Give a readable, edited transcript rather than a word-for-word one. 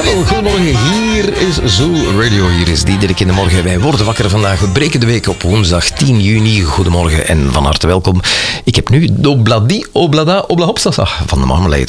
Wel, goedemorgen, hier is Zoo Radio, hier is Diederik in de morgen. Wij worden wakker vandaag, we breken de week op woensdag 10 juni. Goedemorgen en van harte welkom. Ik heb nu de Obladi, Oblada, Oblahopsasa van de Marmalade.